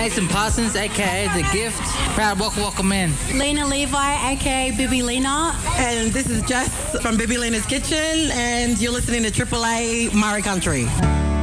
Mason Parsons, aka The Gift. Proud welcome in. Lena Levi, aka Bibi Lena. And this is Jess from Bibi Lena's Kitchen, and you're listening to AAA Murray Country.